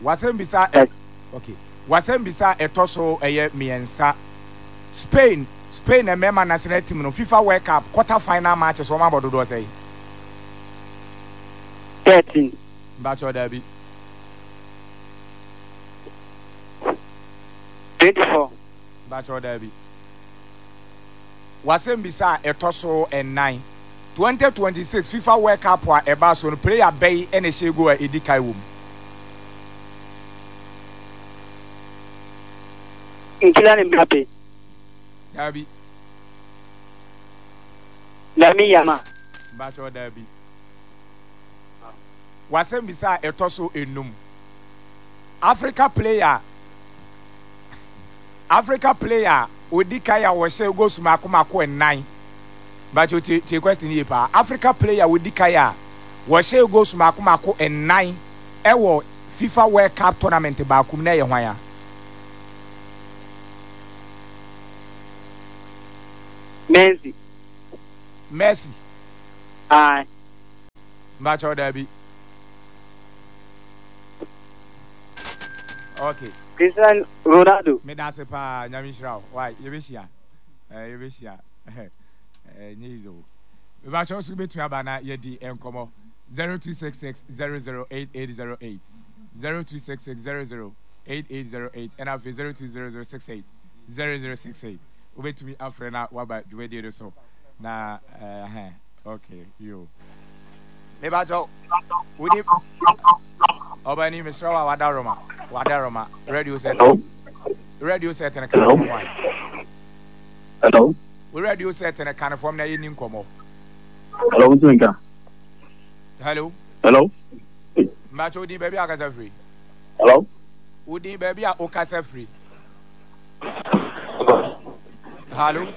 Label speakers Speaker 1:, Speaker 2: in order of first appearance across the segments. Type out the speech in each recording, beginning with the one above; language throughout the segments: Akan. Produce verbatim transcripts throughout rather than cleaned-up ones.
Speaker 1: wasɛm bisa okay wasɛm bisa ɛtɔ so ɛyɛ miɛnsa Spain Spain na mɛma national team no FIFA World Cup quarter final match so ma bododo sɛ
Speaker 2: thirteen
Speaker 1: Bacho Derby
Speaker 2: twenty-four
Speaker 1: Bacho Derby wasɛm bisa ɛtɔ so nine twenty twenty-six FIFA World Cup a ɛba so no player bɛyi ɛna ɛhyɛ go a ɛdi kai wom
Speaker 2: Kylian Mbappe
Speaker 1: Derby
Speaker 2: Lamine Yamal
Speaker 1: Bacho Derby wasɛm bisa ɛtɔ so enum Africa player Africa player odi kai a wɔhyɛ go so mako mako nine Bacho te te question yi pa Africa player odi kai a wɔhyɛ go so mako mako nine ɛwɔ FIFA World Cup tournament baako mu na yɛ hwan ya
Speaker 2: Messi
Speaker 1: Messi
Speaker 2: aye
Speaker 1: Bacho Derby okay
Speaker 2: Cristiano Ronaldo
Speaker 1: me da se pa nyame hira why ye be hia eh ye be hia eh nyizo me ba cho so betumi aba na ye di enkomo zero two six six zero zero eight eight zero eight zero two six six zero zero eight eight zero eight and after zero two zero zero six eight zero zero six eight ubetumi afre na waba dwede do so na eh okay yo me ba cho woni obani me srawa wadaroma wadaroma radio set radio set and kind of one
Speaker 3: hello
Speaker 1: we radio set and kind of form na yini nkomo
Speaker 3: hello Ntinka
Speaker 1: hello
Speaker 3: hello
Speaker 1: macho di baby akasa free
Speaker 3: hello
Speaker 1: udi baby akasa free hello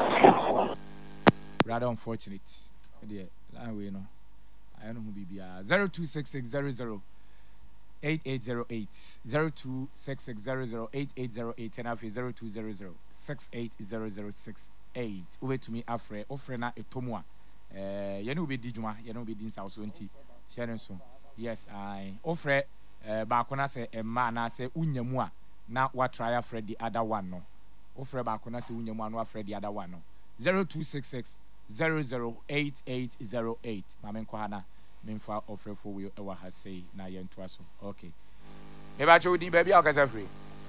Speaker 1: rather unfortunate there line we no I don't know who be zero two six six zero zero eight eight zero eight zero two six six zero zero eight eight zero eight and after zero two zero zero six eight zero zero six eight over to me afre ofre na etomwa eh ye no be di djuma ye no be di nsa so nti share so yes I ofre eh ba ko na se emma na se unyamu a na wa try afre the other one no ofre ba ko na se unyamu a na afre the other one no zero two six six zero zero eight eight zero eight mamen ko hana memfa offer for we ewa ha say na yentoa so okay me ba cho di baby akasa free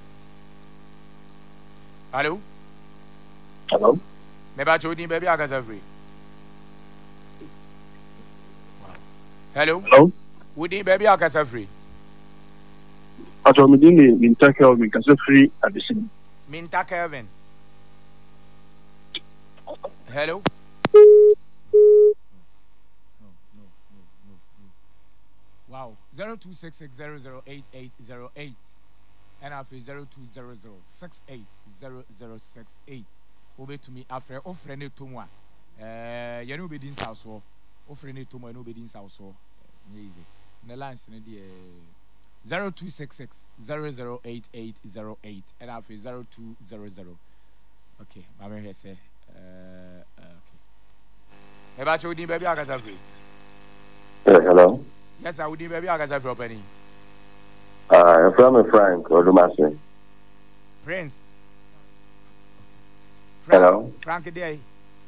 Speaker 1: hello
Speaker 3: hello
Speaker 1: me ba cho di baby akasa free hello
Speaker 3: hello
Speaker 1: wudi baby akasa free
Speaker 3: ato me din ni Ntaka Kelvin kasa free addition
Speaker 1: Minta Kelvin hello wow zero two six six zero zero eight eight zero eight and after zero two zero zero six eight zero zero six eight obe to me after offer ne to mo eh ye no be din sa so offer ne to mo no be din sa so easy na lines ne de zero two six six zero zero eight eight zero eight and after zero two zero zero okay ma me say uh okay e ba cho din baby akata free
Speaker 3: hello
Speaker 1: yes I would be baby akata free opening
Speaker 3: uh from Frank Odumase
Speaker 1: Prince
Speaker 3: Frank, hello
Speaker 1: Frank dey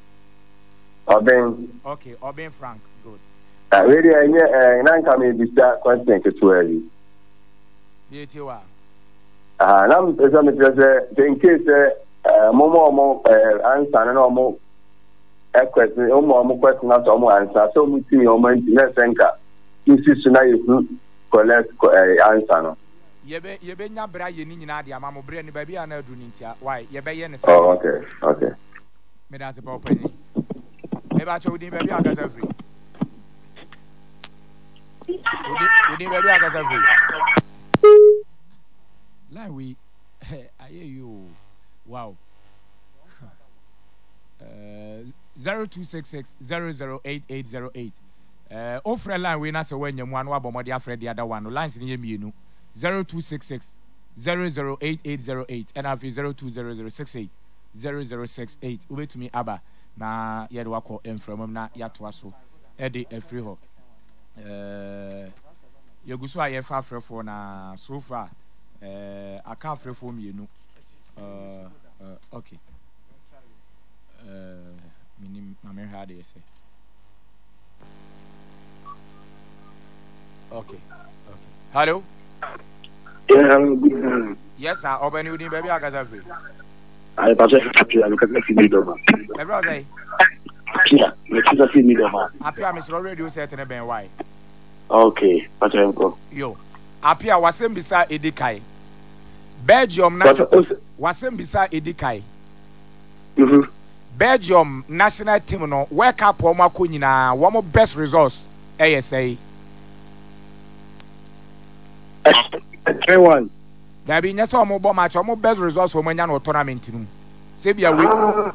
Speaker 3: Obin
Speaker 1: okay Obin Frank good
Speaker 3: uh really uh nan come be start question to early
Speaker 1: ye tiwa
Speaker 3: ah nam pesa me pesa in case uh momo mo answer na mo e question o mo mo question na so mo answer so mo ti o mo na senka isi suna you collect answer no
Speaker 1: yebe yebe nya bra ye ni nyina de ama mo bre ni ba bia na adu ni ntia why yebe ye ne say
Speaker 3: oh okay okay
Speaker 1: me da se pa opani me ba cho udi ba bia akasa free udi udi ba bia akasa free like we I hear you wow uh zero two six six zero zero eight eight zero eight uh offer line we na se wanya mu anu abomode afre the other one no lines ni yemienu zero two six six zero zero eight eight zero eight and after zero two zero zero six eight zero zero six eight ubetumi aba na ye de wakọ enframam na yato aso e de afri ho uh Yegusu a yefa frefo na so far eh aka frefo mienu. Uh, uh okay. Uh minim mama had dey say. Okay. Okay. Hello?
Speaker 4: Yeah, good morning.
Speaker 1: Yes, sir. Obeni udi baby agaza free.
Speaker 4: I pass it to you because I need over.
Speaker 1: Ebro say.
Speaker 4: Yeah, let's see me over.
Speaker 1: Apia Mister Radio set na ben why.
Speaker 4: Okay, pass it go.
Speaker 1: Yo. Apia wasem bisa edikai. Belgium national wasem bisa edikai.
Speaker 4: Mhm.
Speaker 1: Belgium national team no World Cup o mako nyina wo mo best results eh yes say.
Speaker 4: three one.
Speaker 1: There be nyesa omo bo match omo best results o manya no tournament nu. Se bia we.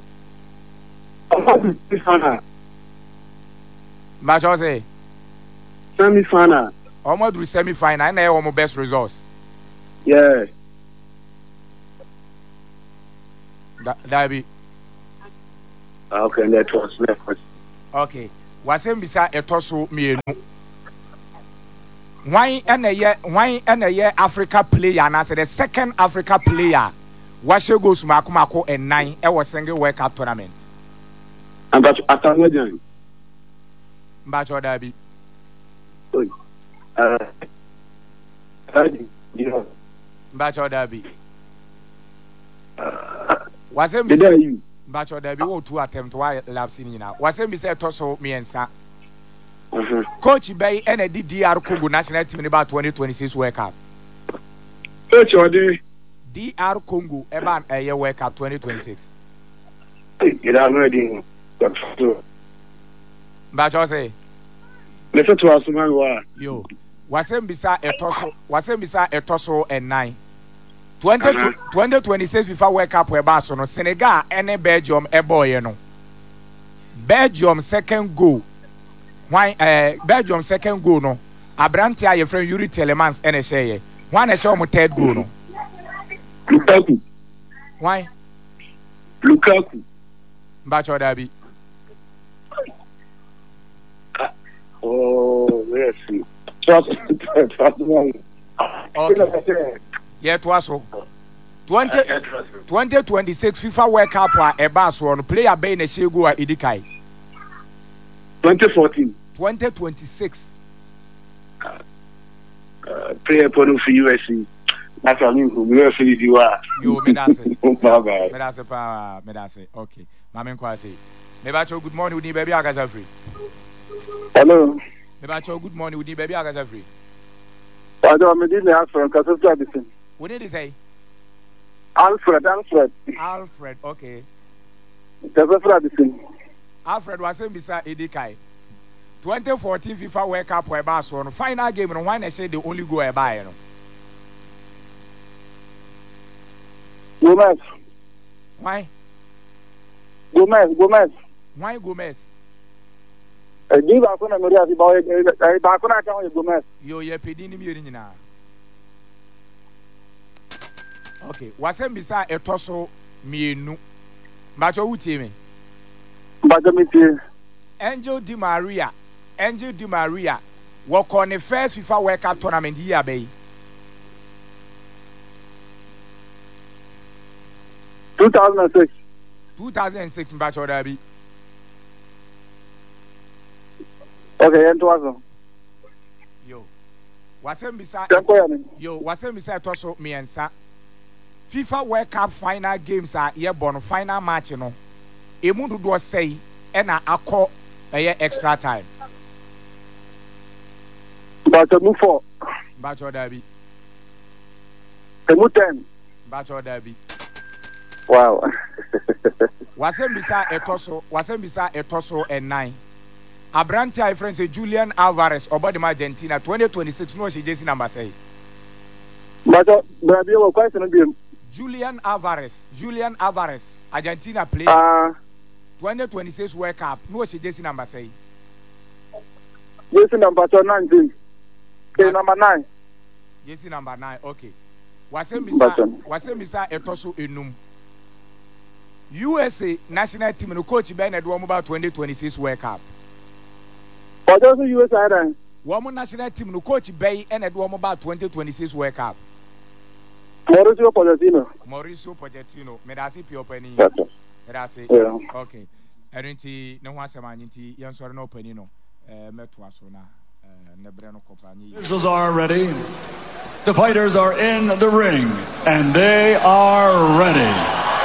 Speaker 1: Match o say
Speaker 4: Semi final.
Speaker 1: Omo do semi final na e omo best results.
Speaker 4: Yeah.
Speaker 1: Da da be.
Speaker 4: Okay, that was left.
Speaker 1: Okay. Wasem bisa etoso mienu. Why ene ye why ene ye Africa player na say the second Africa player washe goes mako mako and nine e was single World Cup tournament.
Speaker 4: And that's after wedding.
Speaker 1: Mbacho da bi.
Speaker 4: Uh you know.
Speaker 1: Mbacho da bi. Wasem
Speaker 4: Did
Speaker 1: bisa
Speaker 4: you?
Speaker 1: Mbacho da bi wo two attempt why laps ni na. Wasem bisa etoso miensa.
Speaker 4: Uh-huh.
Speaker 1: Coach Bay and a D R Congo national team in about twenty twenty-six World Cup.
Speaker 4: Coach Ode.
Speaker 1: D R Congo about a year World Cup twenty twenty-six.
Speaker 4: You are ready.
Speaker 1: But I say,
Speaker 4: listen to us, man.
Speaker 1: Yo, wasem bisa etoso, wasem bisa etoso and nine. twenty, uh-huh. twenty twenty-six FIFA World Cup weba so no Senegal and Belgium e boy no. Belgium second goal. Why uh, Belgium second goal no Abrante a your friend Yuri Telemans and a share one a show mo third goal no
Speaker 4: Lukaku.
Speaker 1: Why
Speaker 4: Lukaku
Speaker 1: Mbacho Dabi.
Speaker 4: Oh yes. Trust trust me.
Speaker 1: Okay. Yeah, to us so twenty twenty-six FIFA World Cup a eba so no player be na shego a idikai
Speaker 4: twenty fourteen.
Speaker 1: twenty twenty-six.
Speaker 4: Uh, uh, player for U S C. That's what I mean. We are for you are.
Speaker 1: Yo, me that's it.
Speaker 4: Oh my God.
Speaker 1: Me that's it. Pa, me that's it. Okay. Mama Nkwasi. Me bacho good morning. Udi baby agaza free.
Speaker 4: Hello.
Speaker 1: Me bacho good morning. Udi baby agaza free.
Speaker 4: I don't me didn't ask for because it's everything.
Speaker 1: What did he say?
Speaker 4: Alfred, Alfred.
Speaker 1: Alfred. Okay.
Speaker 4: That's everything.
Speaker 1: Alfred was in beside Edikai. twenty fourteen FIFA World Cup where Barcelona final game and why they say they only go a buy. You know?
Speaker 4: Gomez.
Speaker 1: Why?
Speaker 4: Gomez, Gomez.
Speaker 1: Why Gomez?
Speaker 4: Eh, di ba ko na mori ati ba eh ba ko na ka Gomez.
Speaker 1: Yo ye pedi ni mi nyina. Okay, wasem bisa etoso mienu. Macho wutie me.
Speaker 4: Bagamiti.
Speaker 1: Angel Di Maria. Angel Di Maria. Work on the first FIFA World Cup tournament year bay.
Speaker 4: two thousand six.
Speaker 1: two thousand six Mbacho Dabi.
Speaker 4: Okay, and was.
Speaker 1: Yo. Wasem bisa Yo, wasem bisa etoso miensa. FIFA World Cup final games are here born final match no. Emu do say and a akọ a extra time.
Speaker 4: But move for.
Speaker 1: Bacho Dabi.
Speaker 4: Move ten.
Speaker 1: Bacho Dabi.
Speaker 4: Wow.
Speaker 1: Wasem bisa etoso, wasem bisa etoso and nine. Abrante I friend say Julian Alvarez obodi Argentina twenty twenty-six no she jersey number say.
Speaker 4: But Brazil will quite an game.
Speaker 1: Julian Alvarez, Julian Alvarez, Argentina player.
Speaker 4: Uh,
Speaker 1: twenty twenty-six World Cup. No, she jersey number say.
Speaker 4: Jersey number nineteen. Okay, number nine.
Speaker 1: Jersey number nine. Okay. Wasem bisa, wasem bisa etoso enum. U S A national team no coach Ben Edward about twenty twenty-six World Cup.
Speaker 4: But also U S A then.
Speaker 1: Woman national team no coach Bay and at one about twenty twenty-six World Cup.
Speaker 2: Mauricio Pochettino.
Speaker 1: Mauricio Pochettino. Me da si pio penny.
Speaker 2: Yes.
Speaker 1: Me da si.
Speaker 2: Yeah.
Speaker 1: Okay. Erinti no one semanti yan sorry no penny no. Eh meto aso na.
Speaker 5: Visuals are ready. The fighters are in the ring, and they are ready.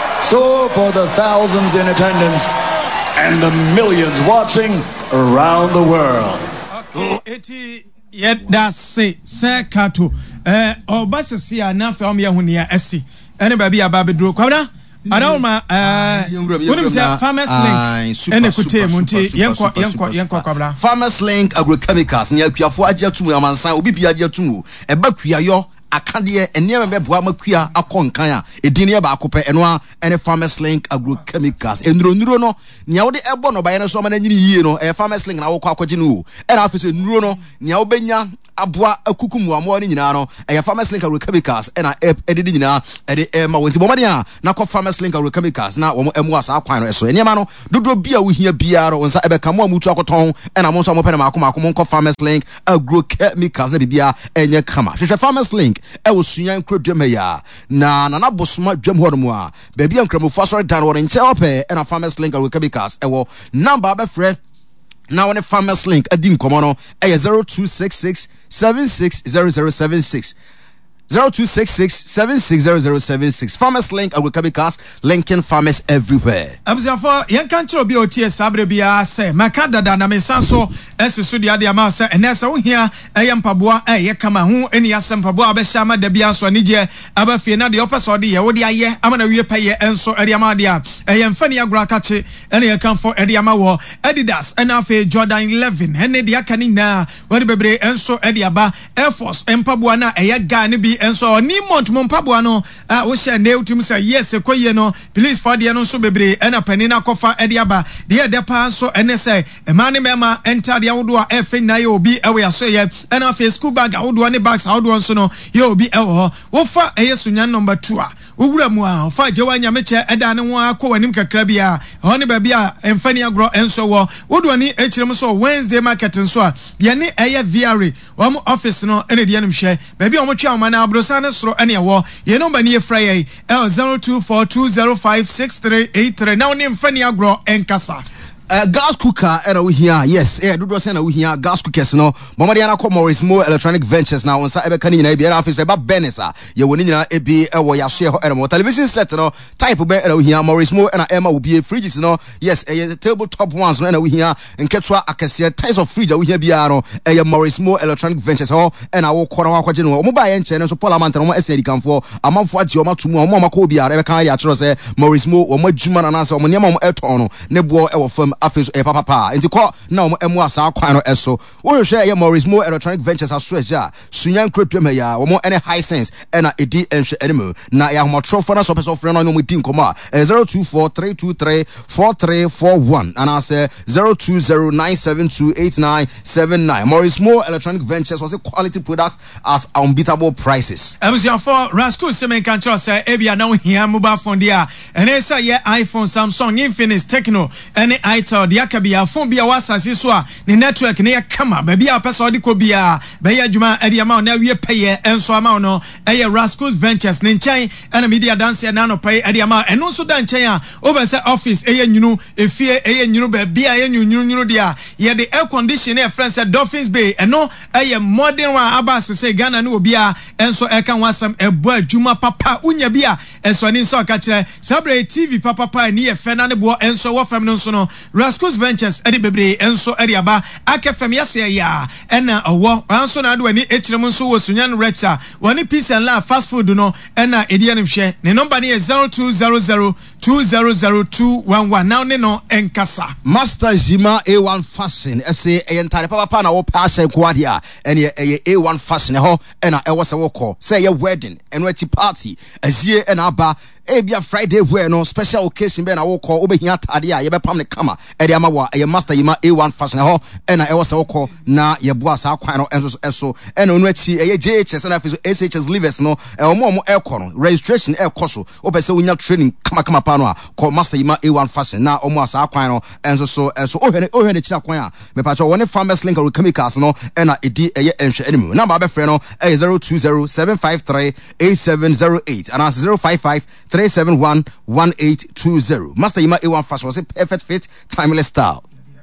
Speaker 5: So for the thousands in attendance and the millions watching around the world.
Speaker 6: Okay, eti yet that say say kato eh obasisi anafe o me hunia esi ene ba bia ba bedro kwabra Adama eh wonim say Farmers Link ene kote munti yenko yenko yenko kwabra
Speaker 7: Farmers Link agrochemicals nya kuafo agye tum amansan obi bia agye tum e ba kuayo akade ene me boa makua akonkan a edin ye ba akopɛ eno a ene Farmers Link agrochemicals enuro nuro no nya wo de ebo no ba ye no so ma na nyini yie no e Farmers Link na wo kwa akɔgye no ena afese nuro no nya wo benya aboa akukum wa mo ni nyina no e Farmers Link agrochemicals ena edidi nyina ede e ma wonti bomade a na kɔ Farmers Link agrochemicals na wo mo emu asa akwan no eso enema no dodo bia wo hia bia ro nsa ebe ka mo amutu akoton ena mo so mo pɛ na makoma akoma kɔ Farmers Link agrochemicals na bibia enye kama hwehwɛ Farmers Link e wo suyan krodwema ya na na na bosoma dwam ho no mu a ba bia nkramofo asɔre dan wo nche opɛ ena Farmers Link agrochemicals e wo number ba frɛ now on a Farmers Link adim komono eh zero two six six seven six zero zero seven six zero two six six seven six zero zero seven six Farmers Link agrochemicals linking farmers everywhere.
Speaker 6: Abusafo yen kan kire obi otie sabre bia se maka dada na mesanso esiso dia dia ma se enese wo hia eye mpaboa eye kama hu eni asem mpaboa abehya ma da bia so anije abafie na de opese ode ye wo de aye amana wie paye enso ede ama de a eye mfani agro akache ene ye kan fo ede ama wo Adidas ena afi Jordan eleven ene de aka ni na wo de bebre enso ede aba Air Force mpaboa na eye ga ne bi enso ni mont mompaboa no a wo hye na utim say yes ekoye no police for de no so bebre ena pani na kofa ede aba de de pa so ene say e ma ne mema enter de awodo a efe na ye obi ewe aso ye ena afi school bag awodo ne bags awodo nso no ye obi ewo wo fa eye sunyan number two a wura mu a fa je wa nyameche eda ne ho akọ wanim kakra bia ho ne ba bia emfani agro enso wo wodo ni echirem so Wednesday market nso a ye ne eye V R A wo mo office no ene de anim hye ba bia wo mo twa ma na abrosa ne soro ene wo ye number ni efra ye zero two four two zero five six three eight three now ni emfani agro enkasa.
Speaker 7: Uh, gas cooker era we here yes eh dodo say na we here gas cookers no momade na call Morris Mo Electronic Ventures now on sa ebe kan nyina bia office ba Benesa ye woni nyina ebi e wo ya share ho era mo television set no type be era we here Morris Mo na Emma will be fridges no yes eh tabletop ones no na we here nketwa akese types of fridge we here bia no eh Morris Mo Electronic Ventures ho e na wo kora wa kwaje no mo ba ye nche no so parliament no mo esedi kanfo amanfo agye o matumu o mo makọ bia ebe kan ya chiro say Morris Mo o mo adwuma na na say o mo niam mo eton no ne bo e wo fam afis e papa pa enti ko na o emu asa kwan no eso wo hwehwe ye Morris Mo Electronic Ventures asoja sunyan kretwem ya wo mo ene high sense ena edi enhwe enemu na ya homotrofo na so person frɛ no no mo di nkoma zero two four three two three four three four one and I say zero two zero nine seven two eight nine seven nine Morris Mo Electronic Ventures was a quality products at unbeatable prices.
Speaker 6: Abusia for Rasco Semen Control say ebia na hia mobile phone dia ene say ye iPhone Samsung Infinix Tecno ene Itel dia kabia phone bia wasase so a ne network ne kama ba bia pesa odi ko bia ba ya adwuma ade ama na wie peye enso ama no eye Rascals Ventures ne nchen ena media dance na no pay ade ama eno so da nchen a oba say office eye nyunu efie eye nyunu ba bia ye nyunu nyunu dia ye the air conditioner e friend say Dolphins Bay eno eye modern one abas say Ghana ne obia enso e kan wasam ebo adwuma papa unya bia enso ni so ka kire sabre T V papa papa ni e fe na ne bo enso wo fam no so no Rascals Ventures edi bebre enso edi aba akefem yase ya ena owo anso na ado ani echirem nso wo sunyan rector woni peace and love fast food no ena edi anim hwe ne number ne zero two zero zero two zero zero two one one now ne no enkasa
Speaker 7: Master Zima A one Fashion ese eyentare papa na wo pa hye kwade a ene eye A one Fashion ho ena ewo se wo kɔ say ye wedding eno achi party azie ena aba ebia Friday wear no special occasion be na wo kɔ obehia tade a ye be pam ne kama ede ama wa ye Master Yima A one Fashion ho ena ewo se wo kɔ na ye boa sa kwan no enso eso ena onu achi eye J H S na afi so S H S livers no e omo omo e kɔ no registration e kɔ so obese wonya training kama kama papa no a ko Masayima A one fashion na omo asa kwan no enso so enso ohwene ohwene kira kwan a me pa cho woni Farmers Link or chemicals no e na edi eye enhwe animu na ba be frɛ no e zero two zero seven five three eight seven zero eight and zero five five three seven one one eight two zero. Masayima A one fashion was a perfect fit, timeless style.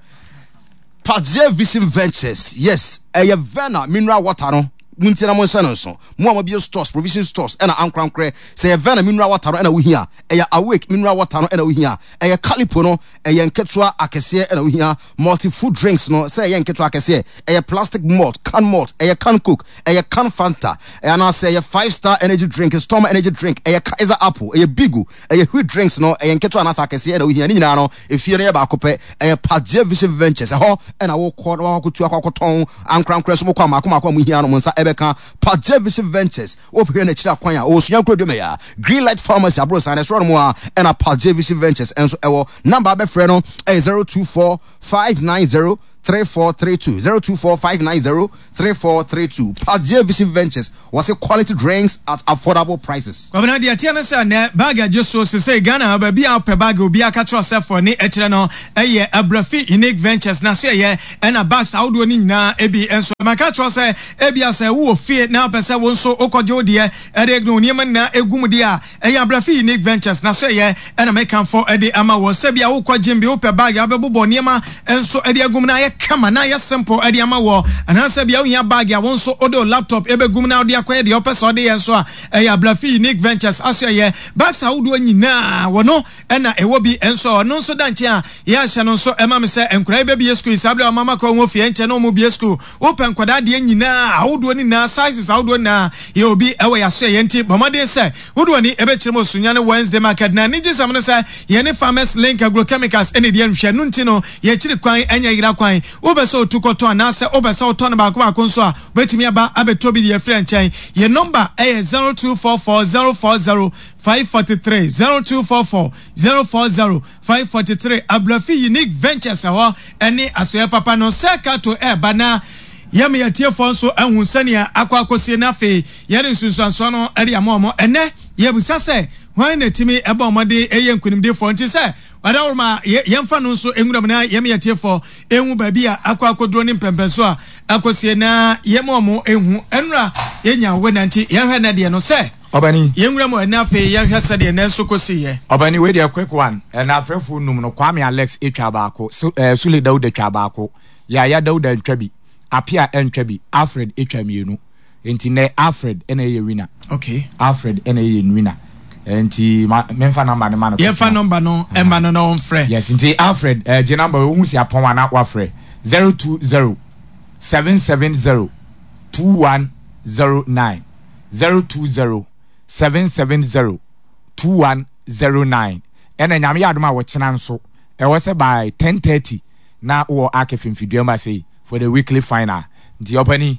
Speaker 7: Padzia Vision Ventures, yes, a Vena mineral water no. Muntina Monsanto, so more mobile stores, provision stores, and a uncrown cray, say a Vena mineral water and a we here, a awake mineral water and a we here, a calipono, a yanketua acacia and a we here, multi food drinks, no, say yanketua acacia, a plastic malt, can malt, a can cook, a can Fanta, and I say a five star energy drink, a storm energy drink, a Kaiser apple, a bigu, a wheat drinks, no, a yanketua acacia and we here, Nino, if you're about cope, a Padzia Vision Ventures, a ho, and I walk quarter to a cocoton, and crown crest, Mokama, Kumako, we here, no, Padzia Vision Ventures over here in the Chira Kwanya o suyan kro meya Green Light Pharmacy abro san esro no a and a Padzia Vision Ventures enso ewo number be frɛ no eh zero two four five nine zero three four three two zero two four five nine zero three four three two. Padzia Vision Ventures was a quality drinks at affordable prices.
Speaker 6: Governor the Atiana say na bag just so say Ghana ba bia pe bag obi aka tro self for ni ekyere no eye Abrafi Unique Ventures na so ye and a bags awdo ni nyina ebi enso maka tro say ebi asa wo fie na pese wo nso okoje ode e de gno niam na egum de a eye Abrafi Unique Ventures na so ye and make am for e de ama wo se bia wo kwaje mbi wo pe bag abebo niam enso e de egum na kama na ya simple ade ama wo anansa bia wo hia bag ya won so odo laptop ebegum na ode akoye de opese ode yen so a e Abrafi Unique Ventures aso ye bags awdo nyina wo no e na ewo bi enso no so da nche a ya hye no so e ma me se enkura be bi school isabla mama ko wo fie nche no mo bi school open kwada de nyina awdo ni na sizes awdo na ye obi ewe ya so ye nti bomade se wodo ni ebe kire mo sunya ne Wednesday market na ni gisam no se ye ne Farmers Link agrochemicals ene de nhwe no nti no ye kire kwan anya yira kwan obese otukoto anase obese otono ba ko ba ko nso a betimi aba abeto bi de frɛ nkyɛn ye number eh zero two four four zero four zero five four three zero two four four zero four zero five four three. Abrafi Unique Ventures aho ene asoye papa no seka to e bana yame yatie fo nso ahun sania akwa akosie na fe yare nsunsanso no ade amomo ene yebusa se hwan na timi eba omode eye nkunimde fo nti se wada worma yemfa no nso enwuram na yame yatie fo enwu ba bia akwa akodro ni mpempenso a akosie na yemomo enhu enra yenya wenanti yehwe na de no se
Speaker 1: Obani
Speaker 6: yenwuram na fe yehwe se de na nso kosiye
Speaker 1: Obani we dey quick one and afrefo num no Kwame Alex etwa baako Sule Daud etwa baako ya ya Daud ntwabi apia entwabi Alfred etwa mienu enti ne Alfred ene ye winner.
Speaker 6: Okay,
Speaker 1: Alfred ene ye winner enti memfa number ne man.
Speaker 6: Yefa number no emba no no frɛ.
Speaker 1: Yes enti Alfred eh je number wo hu si apon ana wa frɛ zero two zero seven seven zero two one zero nine zero two zero seven seven zero two one zero nine ena nyame yadoma wo kyena nso e wo se by ten thirty na wo akefimfidua ma sei for the weekly final the opening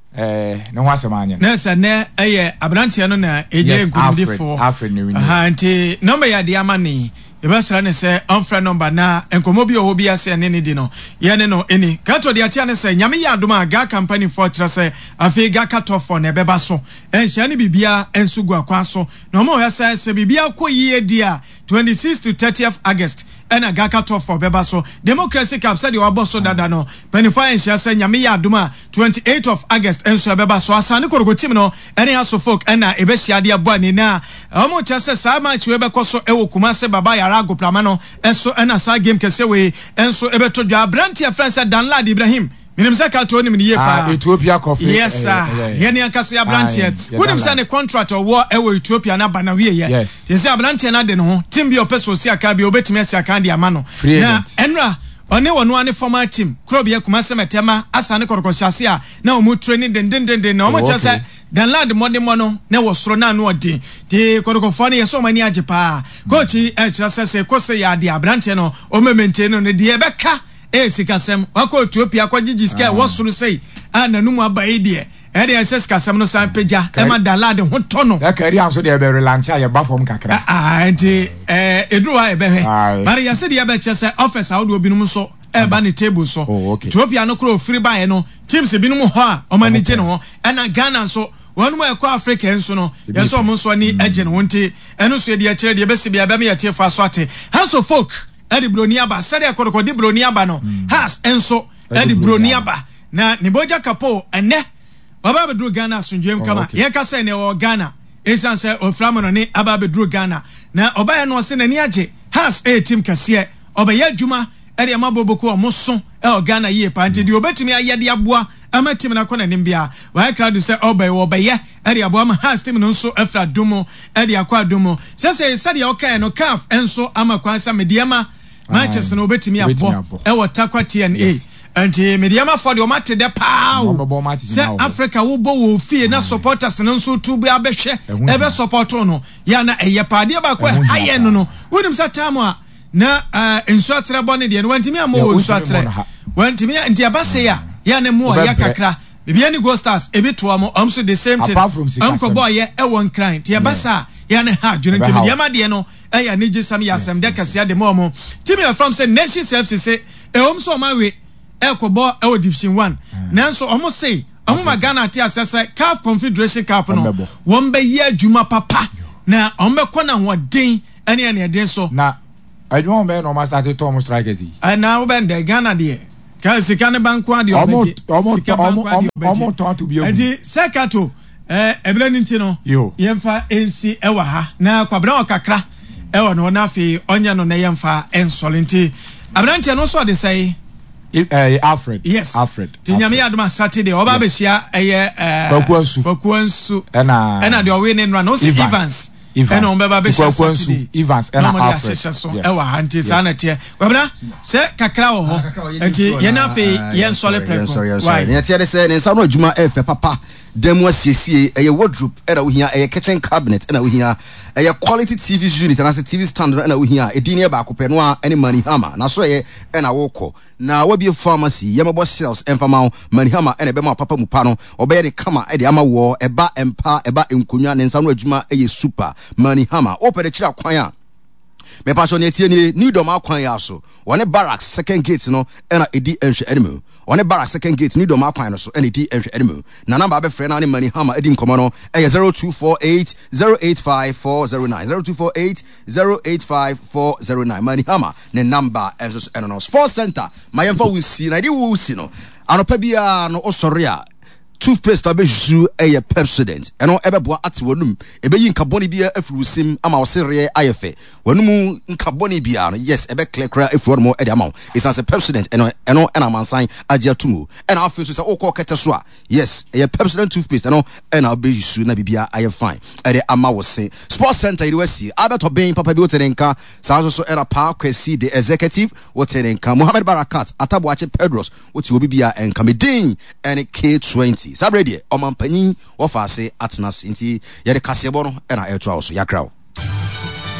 Speaker 1: eh ne ho asemanya
Speaker 6: na se ne eye abrantia no na eje nkunimdi for
Speaker 1: Alfred ne
Speaker 6: ha nti number ya de amani ebasra ne se onfra number na enkomo bi oho bi ase ne ne di no ye ne no eni kato de atia ne se nyame ya adoma ga company for trase afi ga kato for ne beba so enhia ne bibia ensugu akwa so na mo hesa se bibia koyie dia twenty-sixth to thirtieth August ena ga kato for beba so democracy cap said you abo so dada no penify enhia se nyame ya adoma twenty-eighth of August enso beba so asane koroko team no ene aso folk ena ebe hia de abo ani na omo chese sa match we be koso ewo Kumase baba ya Rago Plamano enso ena sa game kese we enso ebeto dwa Brantia friend said Danlad Ibrahim minim sa ka to ni mniye pa
Speaker 1: Ethiopia coffee
Speaker 6: yes sir ye ne akase ya Brantia wonim sa ne contract wo ewo Ethiopia na bana wie ye yes say Brantia na de no ho team bi opeso si aka bi obetimi asi aka de amano na enra one wono ane former team kro bi Kumase metema asane korokoshase a na omu training den den den na omu chese Danlad modemo no na wo soro na no odi di korokofo ne yeso mani ajepa coach e chese se kose ya de Brantia no o maintain no ne de ebeka e sikasem wako Ethiopia kwa jiji sika wo soro sei ananum abai de e de ss kasem no san peja e ma Danlad ho tono
Speaker 1: e kari anso de e be relance ya ba fom kakra
Speaker 6: ah enti eh edru ha e be he bari ya se de e be chese office a wo de obinum so e ba ne table so Ethiopia no kro free buy no teams binum ho a o manage no ho e na Ghana so one mo ekọ Africa enso no yeso omo so ani agye no nti eno so de akire de besi bia ba me yete fa so ate House of Folk edi broni aba sare ekọ de broni aba no has enso edi broni aba na niboja kapo ene baba be dru Ghana asundwem kama ye ka say ne o Ghana esan say oframo no ne aba be dru Ghana na obaye no se na ni agye has a team kase obaye adwuma edi amaboboko omoso e o Ghana ye pa nti di obetimi ayede aboa ama team na kona nimbia wa crowd say obaye obaye edi aboa ma has team no nso afra domo edi akwa domo say say say okay no caf enso ama kwansa mediama Manchester no obetimi abo e wo takwa T N A anti mediama for the mate de pao se Africa wo bo wo fie na supporters no nso tubu abehwe ebe support no ya na eye pade ba kwa haye no no wonim sa tamu a na enso atere bone de no wantimi amo wo enso atere wantimi nti abase ya ya ne mo ya kakra bibia ni Go Stars ebi to am amso the same thing amko boy ye e won cry nti abasa ya ne ha dwene nti mediama de no e ya ne gisam ya asem de kase de mo mo timi from say Nations F C say e om so ma we ekobo e o division one nanso omo say omo magana ati asese C A F Confederation Cup no won be ye adwuma papa na omo be kona hoden ene ene den so
Speaker 1: na adwuma be no ma start to omo strikers yi
Speaker 6: na wo be de Ghana de ka sika ne banko ade omo omo omo omo to to be omo enti sekato eh ebele nti no yemfa ensi ewa ha na kwabra okakra ewa no na afi onya no na yemfa ensolenti abrantia no so de say
Speaker 1: Uh, Alfred.
Speaker 6: Yes.
Speaker 1: Alfred.
Speaker 6: Tinyami aduma Saturday. Oba besia eye
Speaker 1: Bakwansu.
Speaker 6: Bakwansu.
Speaker 1: Ena
Speaker 6: ena the winning run. No see Evans.
Speaker 1: Ena
Speaker 6: ombeba besia Saturday.
Speaker 1: Evans ena Alfred.
Speaker 6: Ewa hanti sana tie. Wabna se kakra wo ho. Enti ye na fe ye nsole preko.
Speaker 7: Right. Ne tie de se ne nsa no adwuma e fe papa. Demo asiesie eye wardrobe era wo hia eye kitchen cabinet era wo hia eye quality T V unit and as T V stand era wo hia edin e ba akopɛ no a ene Money Hammer na so eye ena wo kɔ na wabi pharmacy yemabo shelves enfama Money Hammer ene be ma papa mu pa no obeye de kama e de ama wo eba empa eba enkonwa ne nsa no adwuma eye super Money Hammer opɛ de kira kwan a me pa so ne tie ni ni dom akwan ya so one barracks second gate no ena edi enhwe enemu one barracks second gate ni dom akwan no so ena edi enhwe enemu na number be frɛ na ne Money Hammer edi nkomo no eye zero two four eight zero eight five four zero nine zero two four eight zero eight five four zero nine Money Hammer ne number enso eno no sports center mayemfa wusi na di wusi no anopa bia no osore a toothpaste abeju eye Pepsodent eno ebeboa ate wonum ebeyi nkaboni bia afurusim ama osere ayefe wonum nkaboni bia no yes ebe clear clear efuor mo e de ama is as a Pepsodent eno eno ena mansan agia tumu ena afi so se okọ kete so a yes eye Pepsodent toothpaste eno ena abeju na bibia aye fine e de ama wo se sports center ide wasi Albert Obin papa bi oterenka sa so so era pa kwesi the executive woterenka Mohammed Barakat Atabuache Pedros woti obi bia enka medin ene K twenty sabredi omampanyi wo fa ase atena sinti yede kasebo no e na eto awo so yakrawo